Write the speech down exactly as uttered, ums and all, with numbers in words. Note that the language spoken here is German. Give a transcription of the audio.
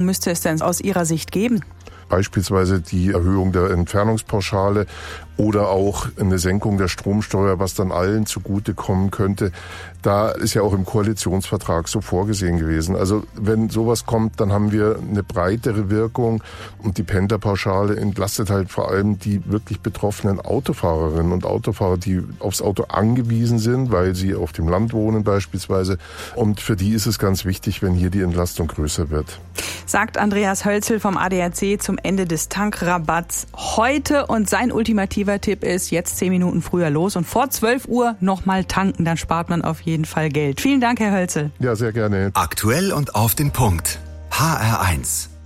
müsste es denn aus Ihrer Sicht geben? Beispielsweise die Erhöhung der Entfernungspauschale oder auch eine Senkung der Stromsteuer, was dann allen zugutekommen könnte. Da ist ja auch im Koalitionsvertrag so vorgesehen gewesen. Also wenn sowas kommt, dann haben wir eine breitere Wirkung und die Pendlerpauschale entlastet halt vor allem die wirklich betroffenen Autofahrerinnen und Autofahrer, die aufs Auto angewiesen sind, weil sie auf dem Land wohnen beispielsweise. Und für die ist es ganz wichtig, wenn hier die Entlastung größer wird. Sagt Andreas Hölzl vom A D A C zum Ende des Tankrabatts heute. Und sein ultimativer Tipp ist, jetzt zehn Minuten früher los und vor zwölf Uhr nochmal tanken. Dann spart man auf jeden Fall Geld. Vielen Dank, Herr Hölzl. Ja, sehr gerne. Aktuell und auf den Punkt. H R eins.